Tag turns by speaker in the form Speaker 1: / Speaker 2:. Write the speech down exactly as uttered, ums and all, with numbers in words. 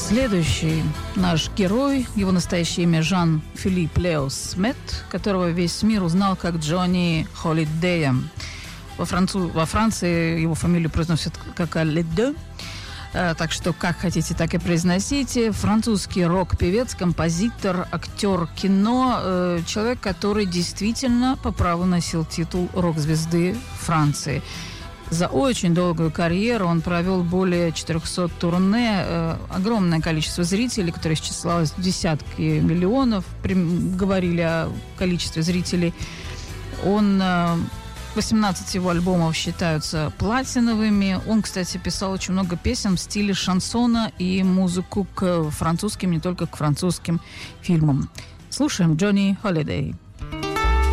Speaker 1: Следующий наш герой, его настоящее имя Жан-Филипп Лео Смет, которого весь мир узнал как Джонни Холидея. Во, Францу... Во Франции его фамилию произносят как Алидо, так что как хотите, так и произносите. Французский рок-певец, композитор, актер кино, человек, который действительно по праву носил титул рок-звезды Франции. За очень долгую карьеру он провел более четырехсот турне, э, огромное количество зрителей, которое исчислялось в десятки миллионов, при, говорили о количестве зрителей. Он, э, восемнадцать его альбомов считаются платиновыми. Он, кстати, писал очень много песен в стиле шансона и музыку к французским, не только к французским фильмам. Слушаем Джонни Холидей.